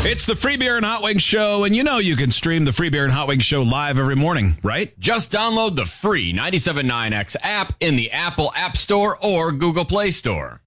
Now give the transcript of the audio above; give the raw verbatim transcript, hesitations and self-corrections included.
It's the Free Beer and Hot Wings Show, and you know you can stream the Free Beer and Hot Wings Show live every morning, right? Just download the free ninety-seven point nine X app in the Apple App Store or Google Play Store.